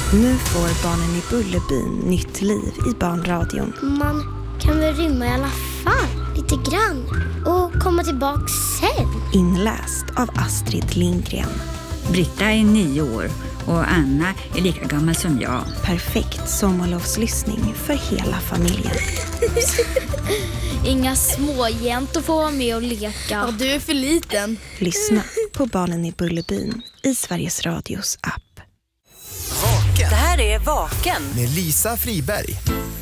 Nu får barnen i Bullerbyn nytt liv i barnradion. Man kan väl rymma i alla fall, lite grann. Och komma tillbaka sen. Inläst av Astrid Lindgren. Britta är 9 år och Anna är lika gammal som jag. Perfekt sommarlovslyssning för hela familjen. Inga småjäntor får vara med och leka. Ja, du är för liten. Lyssna på Barnen i Bullerbyn i Sveriges Radios app. Vaken. Det här är Vaken Med Lisa Friberg.